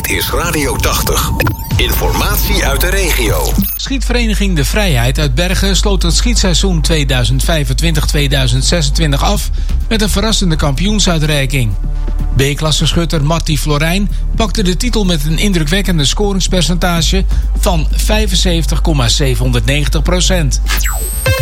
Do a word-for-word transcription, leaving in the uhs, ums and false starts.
Dit is Radio tachtig. Informatie uit de regio. Schietvereniging De Vrijheid uit Bergen sloot het schietseizoen tweeduizend vijfentwintig tweeduizend zesentwintig af met een verrassende kampioensuitreiking. B-klasse schutter Matti Florijn pakte de titel met een indrukwekkende scoringspercentage van vijfenzeventig komma zevenhonderdnegentig procent.